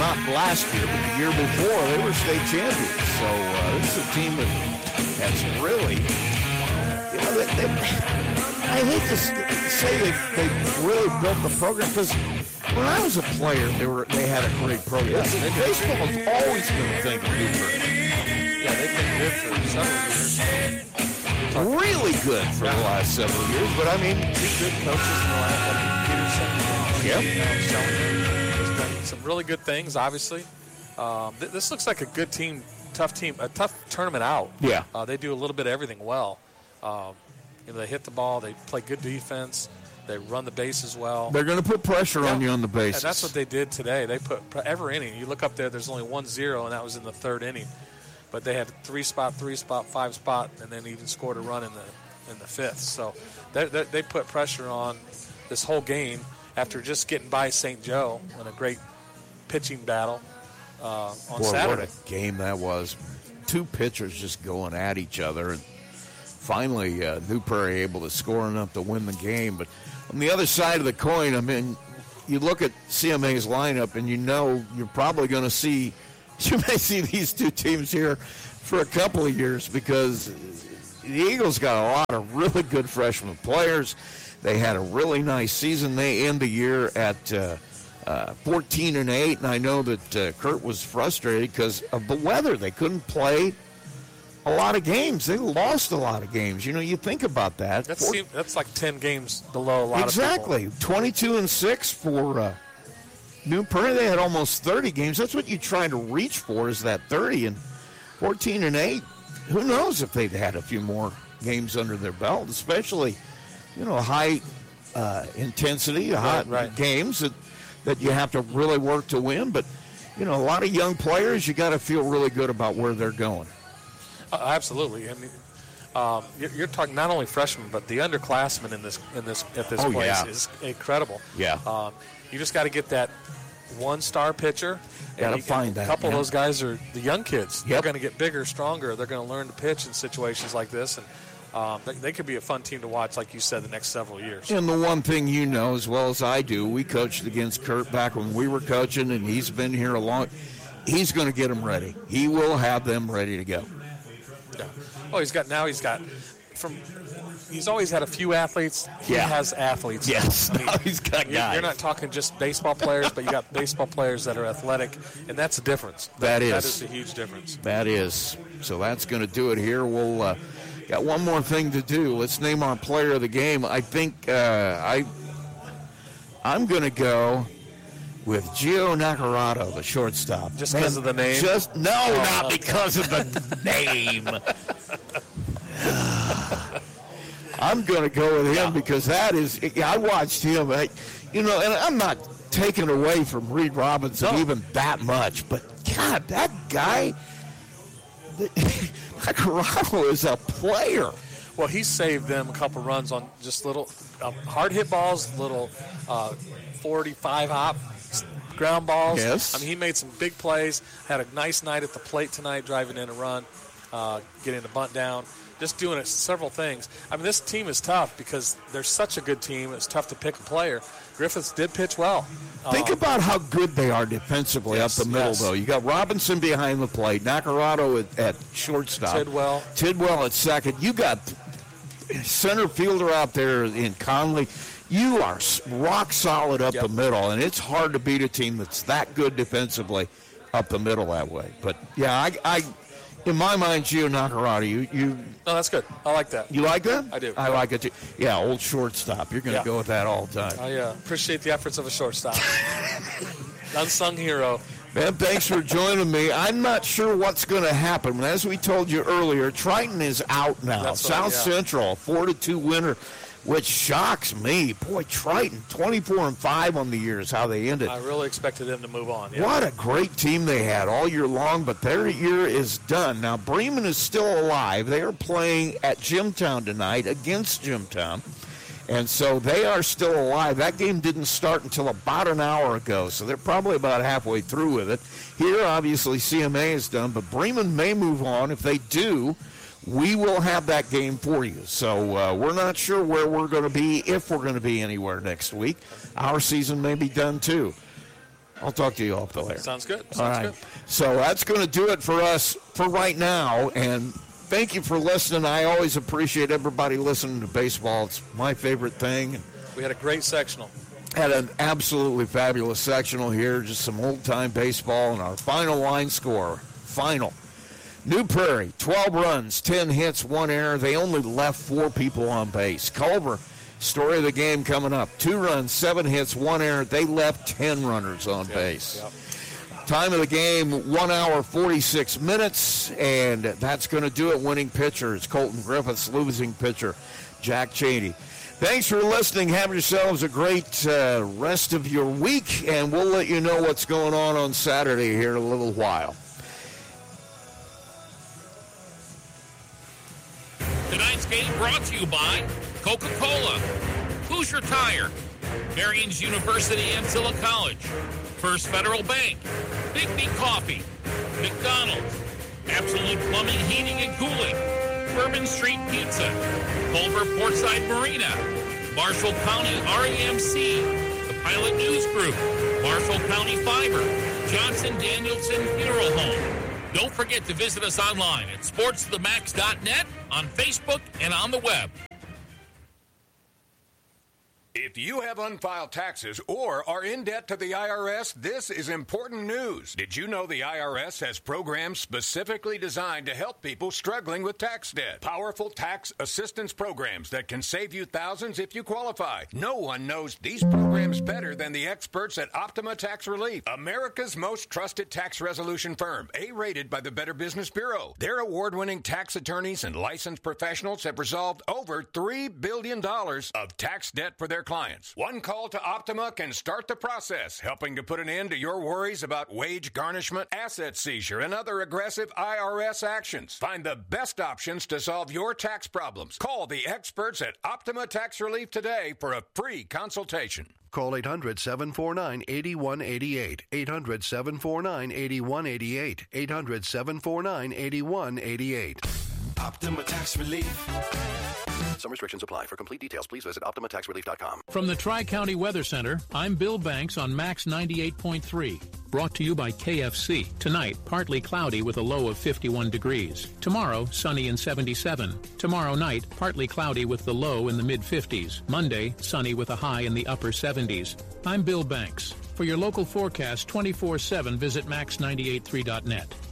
not last year, but the year before, they were state champions. So this is a team that has really, I hate to say they really built the program, because when I was a player, they had a great program. Baseball has always been a thing of Newburgh. Yeah, they've been good for several years. Really good for the last several years, but I mean, two good coaches in the last, Peterson and Sheldon has done some really good things, obviously. This looks like a good team, a tough tournament out. Yeah. They do a little bit of everything well. They hit the ball, they play good defense, they run the bases well. They're going to put pressure on you on the bases. And that's what they did today. They put every inning. You look up there, there's only 1-0, and that was in the third inning. But they had 3-spot, 5-spot, and then even scored a run in the fifth. So they put pressure on this whole game after just getting by St. Joe in a great pitching battle on Saturday. What a game that was. Two pitchers just going at each other. And finally, New Prairie able to score enough to win the game. But on the other side of the coin, I mean, you look at CMA's lineup, and you know you're probably going to see – you may see these two teams here for a couple of years, because the Eagles got a lot of really good freshman players. They had a really nice season. They end the year at 14-8, and I know that Kurt was frustrated because of the weather. They couldn't play a lot of games. They lost a lot of games. You know, you think about that. That's like 10 games below a lot of people. Exactly. 22-6 for New Prairie. They had almost 30 games. That's what you try to reach for, is that 30. And 14-8, who knows if they'd had a few more games under their belt, especially, high intensity, hot games that you have to really work to win. But, a lot of young players, you got to feel really good about where they're going. Absolutely. I mean, you're talking not only freshmen, but the underclassmen at this place is incredible. Yeah. You just got to get that one-star pitcher. Got to find that. A couple of those guys are the young kids. Yep. They're going to get bigger, stronger. They're going to learn to pitch in situations like this, and they could be a fun team to watch, like you said, the next several years. And the one thing you know as well as I do, we coached against Kurt back when we were coaching, and he's been here a long. He's going to get them ready. He will have them ready to go. Yeah. Oh, he's always had a few athletes. He has athletes. Yes. I mean, he's got guys. You're not talking just baseball players, but you got baseball players that are athletic, and that's the difference. That is a huge difference. That is. So that's going to do it here. We'll got one more thing to do. Let's name our player of the game. I think I'm going to go with Gio Nacarado, the shortstop. Just because of the name? Not because of the name. I'm going to go with him because that is, I watched him, and I'm not taking away from Reed Robinson even that much, but God, that guy, Nacarado is a player. Well, he saved them a couple runs on just little hard hit balls, little 45 hop ground balls. Yes. I mean, he made some big plays, had a nice night at the plate tonight, driving in a run, getting the bunt down, just doing it several things. I mean, this team is tough because they're such a good team. It's tough to pick a player. Griffiths did pitch well. Think about how good they are defensively up the middle, though. You got Robinson behind the plate, Nacarado at shortstop, Tidwell at second. You got center fielder out there in Conley. You are rock solid up the middle, and it's hard to beat a team that's that good defensively up the middle that way. But, yeah, I in my mind, Gio Nacarado, you No, that's good. I like that. You like that? I do. I like it, too. Yeah, old shortstop. You're going to go with that all the time. I appreciate the efforts of a shortstop. Unsung hero. Man, thanks for joining me. I'm not sure what's going to happen. As we told you earlier, Triton is out now. South Central, 4-2 winner, which shocks me. Boy, Triton, 24-5 on the year is how they ended. I really expected them to move on. Yeah. What a great team they had all year long, but their year is done. Now, Bremen is still alive. They are playing at Jimtown tonight against Jimtown. And so they are still alive. That game didn't start until about an hour ago, so they're probably about halfway through with it. Here, obviously, CMA is done, but Bremen may move on. If they do, we will have that game for you. So we're not sure where we're going to be, if we're going to be anywhere next week. Our season may be done, too. I'll talk to you off the air. Sounds good. All right. So that's going to do it for us for right now. And thank you for listening. I always appreciate everybody listening to baseball. It's my favorite thing. We had a great sectional. Had an absolutely fabulous sectional here. Just some old-time baseball. And our final line score. Final. New Prairie, 12 runs, 10 hits, 1 error. They only left 4 people on base. Culver, story of the game coming up. 2 runs, 7 hits, 1 error. They left 10 runners on base. Yep. Time of the game, 1 hour, 46 minutes. And that's going to do it. Winning pitcher is Colton Griffiths. Losing pitcher, Jack Cheney. Thanks for listening. Have yourselves a great rest of your week. And we'll let you know what's going on Saturday here in a little while. Tonight's game brought to you by Coca-Cola, Hoosier Tire, Marion's University Ancilla College, First Federal Bank, Big Coffee, McDonald's, Absolute Plumbing, Heating and Cooling, Bourbon Street Pizza, Culver Portside Marina, Marshall County REMC, the Pilot News Group, Marshall County Fiber, Johnson Danielson Funeral Home. Don't forget to visit us online at sportsthemax.net, on Facebook, and on the web. If you have unfiled taxes or are in debt to the IRS, this is important news. Did you know the IRS has programs specifically designed to help people struggling with tax debt? Powerful tax assistance programs that can save you thousands if you qualify. No one knows these programs better than the experts at Optima Tax Relief, America's most trusted tax resolution firm, A-rated by the Better Business Bureau. Their award-winning tax attorneys and licensed professionals have resolved over $3 billion of tax debt for their clients. One call to Optima can start the process, helping to put an end to your worries about wage garnishment, asset seizure, and other aggressive IRS actions. Find the best options to solve your tax problems. Call the experts at Optima Tax Relief today for a free consultation. Call 800-749-8188. 800-749-8188. 800-749-8188. Optima Tax Relief. Some restrictions apply. For complete details, please visit OptimaTaxRelief.com. From the Tri-County Weather Center, I'm Bill Banks on Max 98.3. Brought to you by KFC. Tonight, partly cloudy with a low of 51 degrees. Tomorrow, sunny and 77. Tomorrow night, partly cloudy with the low in the mid-50s. Monday, sunny with a high in the upper 70s. I'm Bill Banks. For your local forecast 24/7, visit max983.net.